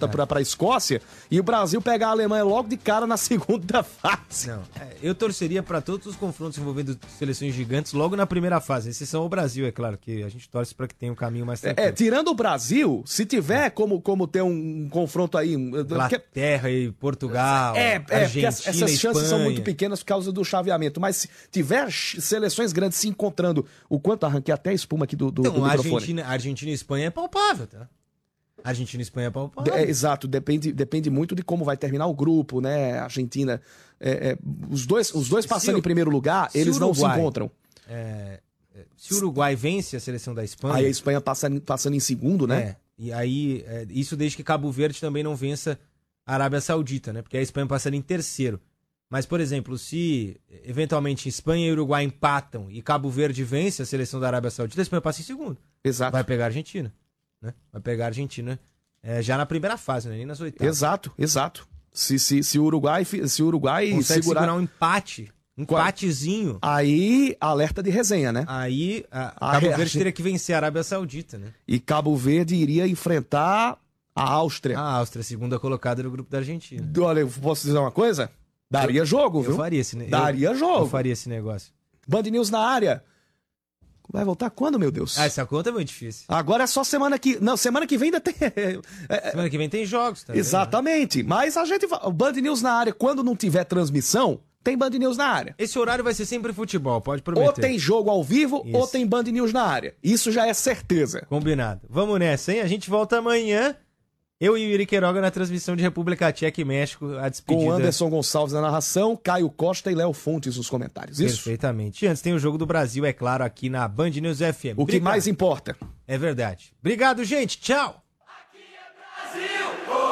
derrota para a Escócia e o Brasil pegar a Alemanha logo de cara na segunda fase. Não, eu torceria para todos os confrontos envolvendo seleções gigantes logo na primeira fase. Exceção o Brasil, é claro, que a gente torce para que tenha um caminho mais tranquilo. Tirando o Brasil, se tiver como ter um confronto aí... Inglaterra e Portugal, Argentina, essas chances são muito pequenas por causa do chaveamento, mas se tiver seleções grandes se encontrando, o quanto arranquei até a espuma aqui do microfone. Argentina e Espanha é palpável, tá? Argentina e Espanha é palpável. Exato, depende muito de como vai terminar o grupo, né? Argentina, os dois passando em primeiro lugar, eles não se encontram. Se o Uruguai vence a seleção da Espanha... Aí a Espanha passando em segundo, né? E aí, isso desde que Cabo Verde também não vença a Arábia Saudita, né? Porque a Espanha passaria em terceiro. Mas, por exemplo, se eventualmente Espanha e Uruguai empatam e Cabo Verde vence a seleção da Arábia Saudita, a Espanha passa em segundo. Exato. Vai pegar a Argentina, né? Vai pegar a Argentina já na primeira fase, né? Nem nas oitavas. Exato. Se o Uruguai consegue segurar um empatezinho. Aí, alerta de resenha, né? Aí, Cabo Verde teria que vencer a Arábia Saudita, né? E Cabo Verde iria enfrentar a Áustria. A Áustria, segunda colocada no grupo da Argentina. Olha, eu posso dizer uma coisa? Daria jogo, viu? Eu faria esse Daria jogo. Eu faria esse negócio. Band News na área. Vai voltar quando, meu Deus? Essa conta é muito difícil. Agora é só semana que... Não, semana que vem ainda tem... Semana que vem tem jogos também. Exatamente. Né? Mas a gente... O Band News na área, quando não tiver transmissão, tem Band News na área. Esse horário vai ser sempre futebol, pode prometer. Ou tem jogo ao vivo, ou tem Band News na área. Isso já é certeza. Combinado. Vamos nessa, hein? A gente volta amanhã. Eu e o Yuri Queiroga na transmissão de República Tcheca e México, a despedida. Com Anderson Gonçalves na narração, Caio Costa e Léo Fontes nos comentários. Isso? Perfeitamente. E antes tem o Jogo do Brasil, é claro, aqui na Band News FM. O que mais importa. É verdade. Obrigado, gente. Tchau. Aqui é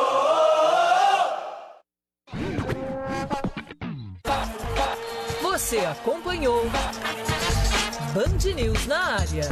Brasil. Você acompanhou Band News na área.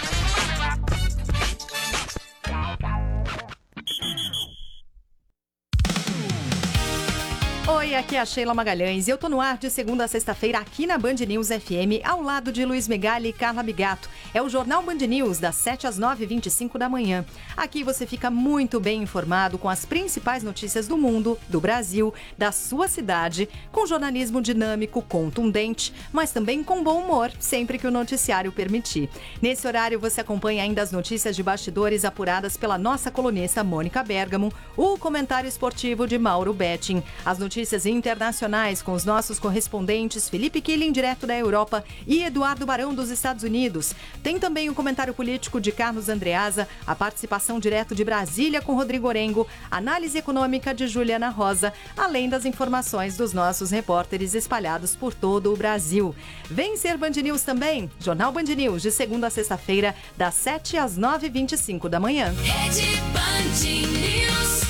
Oi, aqui é a Sheila Magalhães e eu tô no ar de segunda a sexta-feira aqui na Band News FM, ao lado de Luiz Megali e Carla Bigato. É o Jornal Band News, das 7 às 9h25 da manhã. Aqui você fica muito bem informado com as principais notícias do mundo, do Brasil, da sua cidade, com jornalismo dinâmico, contundente, mas também com bom humor, sempre que o noticiário permitir. Nesse horário você acompanha ainda as notícias de bastidores apuradas pela nossa colunista Mônica Bergamo, o comentário esportivo de Mauro Betting, as notícias internacionais com os nossos correspondentes Felipe Killing, direto da Europa, e Eduardo Barão, dos Estados Unidos. Tem também o comentário político de Carlos Andreasa, a participação direto de Brasília com Rodrigo Orengo, análise econômica de Juliana Rosa, além das informações dos nossos repórteres espalhados por todo o Brasil. Vem ser Band News também, Jornal Band News, de segunda a sexta-feira, das 7 às 9h25 da manhã. Rede Band News.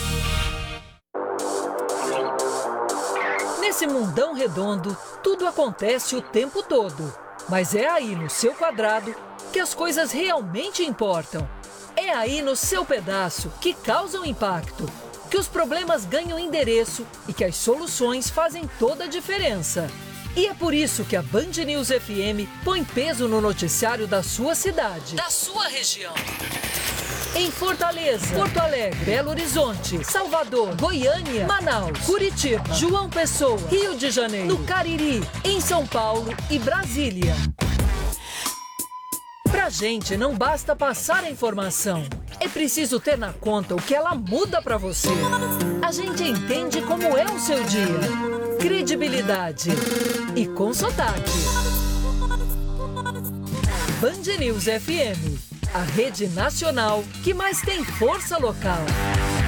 Nesse mundão redondo, tudo acontece o tempo todo. Mas é aí no seu quadrado que as coisas realmente importam. É aí no seu pedaço que causam impacto, que os problemas ganham endereço e que as soluções fazem toda a diferença. E é por isso que a Band News FM põe peso no noticiário da sua cidade, da sua região. Em Fortaleza, Porto Alegre, Belo Horizonte, Salvador, Goiânia, Manaus, Curitiba, João Pessoa, Rio de Janeiro, no Cariri, em São Paulo e Brasília. Pra gente não basta passar a informação, é preciso ter na conta o que ela muda pra você. A gente entende como é o seu dia. Credibilidade e com sotaque. Band News FM, a rede nacional que mais tem força local.